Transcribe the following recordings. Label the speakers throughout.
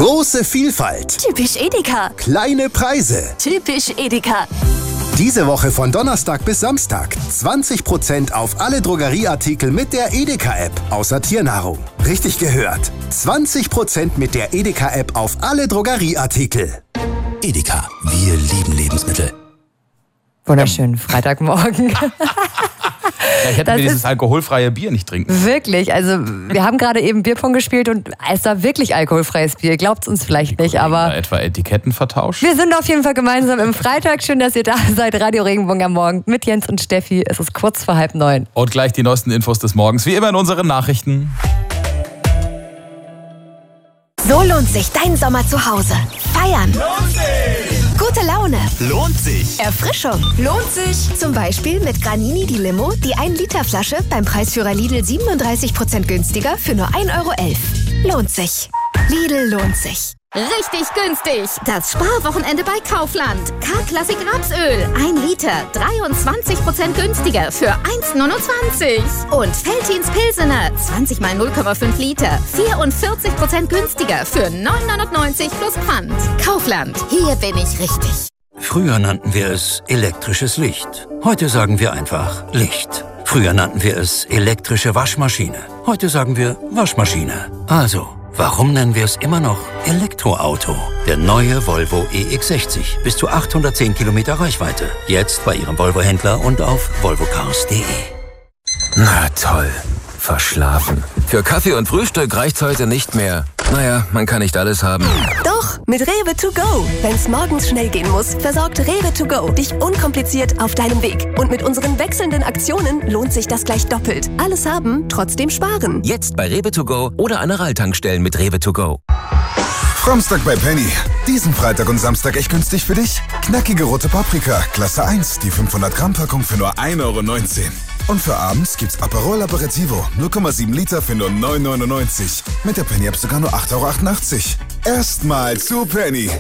Speaker 1: Große Vielfalt.
Speaker 2: Typisch Edeka.
Speaker 1: Kleine Preise.
Speaker 2: Typisch Edeka.
Speaker 1: Diese Woche von Donnerstag bis Samstag 20% auf alle Drogerieartikel mit der Edeka-App, außer Tiernahrung. Richtig gehört. 20% mit der Edeka-App auf alle Drogerieartikel. Edeka, wir lieben Lebensmittel.
Speaker 3: Wunderschönen Freitagmorgen.
Speaker 4: Ja, ich hätte mir dieses alkoholfreie Bier nicht trinken.
Speaker 3: Wirklich, also wir haben gerade eben Bierpong gespielt und es war wirklich alkoholfreies Bier. Glaubt es uns vielleicht nicht, aber...
Speaker 4: Etwa Etiketten vertauscht?
Speaker 3: Wir sind auf jeden Fall gemeinsam im Freitag. Schön, dass ihr da seid. Radio Regenbogen am Morgen mit Jens und Steffi. Es ist kurz vor 8:30.
Speaker 4: Und gleich die neuesten Infos des Morgens, wie immer in unseren Nachrichten.
Speaker 2: So lohnt sich dein Sommer zu Hause. Feiern.
Speaker 1: Lohnt sich!
Speaker 2: Gute Laune.
Speaker 1: Lohnt sich!
Speaker 2: Erfrischung. Lohnt sich. Zum Beispiel mit Granini die Limo, die 1-Liter-Flasche beim Preisführer Lidl 37% günstiger für nur 1,11 €. Lohnt sich. Lidl lohnt sich.
Speaker 5: Richtig günstig! Das Sparwochenende bei Kaufland. K-Klassik Rapsöl, 1 Liter, 23% günstiger für 1,29 €. Und Veltins Pilsener, 20 mal 0,5 Liter, 44% günstiger für 9,99 € plus Pfand. Kaufland, hier bin ich richtig.
Speaker 6: Früher nannten wir es elektrisches Licht. Heute sagen wir einfach Licht. Früher nannten wir es elektrische Waschmaschine. Heute sagen wir Waschmaschine. Also, warum nennen wir es immer noch Elektroauto? Der neue Volvo EX60. Bis zu 810 Kilometer Reichweite. Jetzt bei Ihrem Volvo-Händler und auf volvocars.de.
Speaker 7: Na toll. Verschlafen. Für Kaffee und Frühstück reicht's heute nicht mehr. Naja, man kann nicht alles haben.
Speaker 2: Doch, mit Rewe to go. Wenn's morgens schnell gehen muss, versorgt Rewe to go dich unkompliziert auf deinem Weg. Und mit unseren wechselnden Aktionen lohnt sich das gleich doppelt. Alles haben, trotzdem sparen.
Speaker 7: Jetzt bei Rewe to go oder an Aral-Tankstellen mit Rewe to go.
Speaker 8: Samstag bei Penny. Diesen Freitag und Samstag echt günstig für dich? Knackige rote Paprika, Klasse 1, die 500 Gramm Packung für nur 1,19 €. Und für abends gibt's Aperol Aperitivo, 0,7 Liter für nur 9,99 €. Mit der Penny-App sogar nur 8,88 €. Erstmal zu Penny.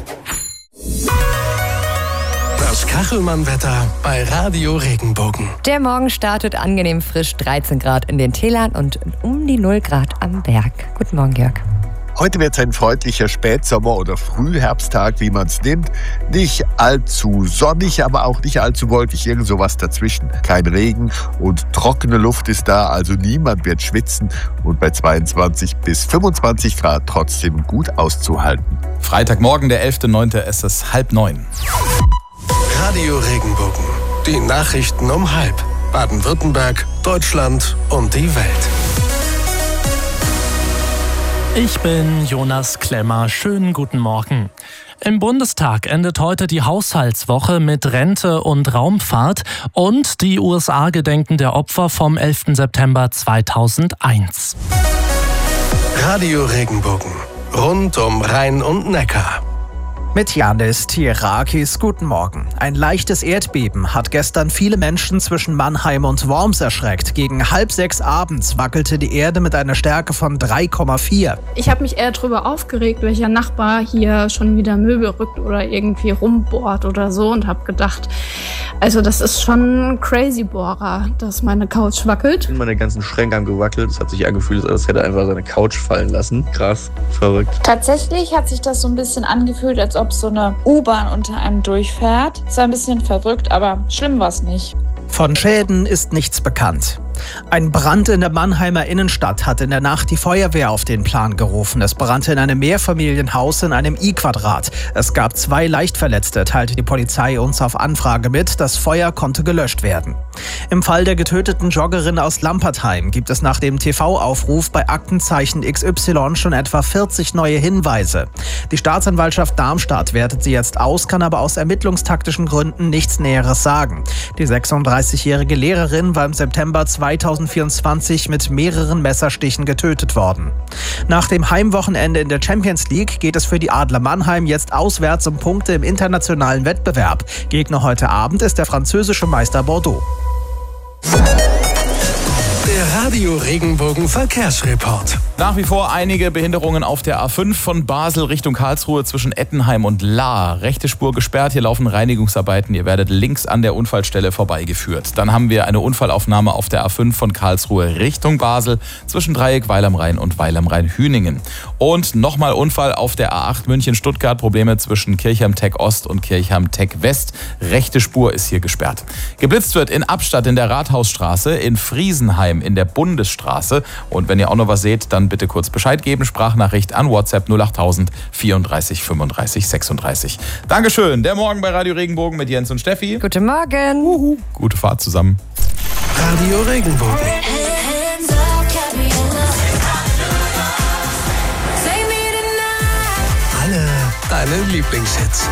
Speaker 9: Das Kachelmann-Wetter bei Radio Regenbogen.
Speaker 3: Der Morgen startet angenehm frisch, 13 Grad in den Tälern und um die 0 Grad am Berg. Guten Morgen, Jörg.
Speaker 10: Heute wird es ein freundlicher Spätsommer- oder Frühherbsttag, wie man es nimmt. Nicht allzu sonnig, aber auch nicht allzu wolkig, irgend sowas dazwischen. Kein Regen und trockene Luft ist da, also niemand wird schwitzen und bei 22 bis 25 Grad trotzdem gut auszuhalten.
Speaker 4: Freitagmorgen, der 11.09., es ist 8:30.
Speaker 9: Radio Regenbogen. Die Nachrichten um 12:30. Baden-Württemberg, Deutschland und die Welt.
Speaker 11: Ich bin Jonas Klemmer. Schönen guten Morgen. Im Bundestag endet heute die Haushaltswoche mit Rente und Raumfahrt und die USA gedenken der Opfer vom 11. September 2001.
Speaker 9: Radio Regenbogen. Rund um Rhein und Neckar.
Speaker 12: Mit Janis Tierakis, guten Morgen. Ein leichtes Erdbeben hat gestern viele Menschen zwischen Mannheim und Worms erschreckt. Gegen 5:30 abends wackelte die Erde mit einer Stärke von 3,4.
Speaker 13: Ich habe mich eher darüber aufgeregt, welcher Nachbar hier schon wieder Möbel rückt oder irgendwie rumbohrt oder so und habe gedacht, also das ist schon ein crazy Bohrer, dass meine Couch wackelt.
Speaker 14: Meine ganzen Schränke haben gewackelt. Es hat sich angefühlt, als hätte er einfach seine Couch fallen lassen. Krass, verrückt.
Speaker 15: Tatsächlich hat sich das so ein bisschen angefühlt, als ob so eine U-Bahn unter einem durchfährt. Es war ein bisschen verrückt, aber schlimm war es nicht.
Speaker 12: Von Schäden ist nichts bekannt. Ein Brand in der Mannheimer Innenstadt hat in der Nacht die Feuerwehr auf den Plan gerufen. Es brannte in einem Mehrfamilienhaus in einem I-Quadrat. Es gab 2 Leichtverletzte, teilte die Polizei uns auf Anfrage mit. Das Feuer konnte gelöscht werden. Im Fall der getöteten Joggerin aus Lampertheim gibt es nach dem TV-Aufruf bei Aktenzeichen XY schon etwa 40 neue Hinweise. Die Staatsanwaltschaft Darmstadt wertet sie jetzt aus, kann aber aus ermittlungstaktischen Gründen nichts Näheres sagen. Die 36-jährige Lehrerin war im September 2024 mit mehreren Messerstichen getötet worden. Nach dem Heimwochenende in der Champions League geht es für die Adler Mannheim jetzt auswärts um Punkte im internationalen Wettbewerb. Gegner heute Abend ist der französische Meister Bordeaux.
Speaker 9: Der Radio Regenbogen Verkehrsreport.
Speaker 4: Nach wie vor einige Behinderungen auf der A5 von Basel Richtung Karlsruhe zwischen Ettenheim und Lahr. Rechte Spur gesperrt, hier laufen Reinigungsarbeiten. Ihr werdet links an der Unfallstelle vorbeigeführt. Dann haben wir eine Unfallaufnahme auf der A5 von Karlsruhe Richtung Basel zwischen Dreieck Weil am Rhein und Weil am Rhein-Hüningen. Und nochmal Unfall auf der A8 München-Stuttgart. Probleme zwischen Kirchheim-Teck Ost und Kirchheim-Teck West. Rechte Spur ist hier gesperrt. Geblitzt wird in Abstadt in der Rathausstraße, in Friesenheim in der Bundesstraße. Und wenn ihr auch noch was seht, dann bitte kurz Bescheid geben. Sprachnachricht an WhatsApp 08000 34 35 36. Dankeschön. Der Morgen bei Radio Regenbogen mit Jens und Steffi.
Speaker 3: Guten Morgen.
Speaker 4: Gute Fahrt zusammen.
Speaker 9: Radio Regenbogen. Alle deine Lieblingshits.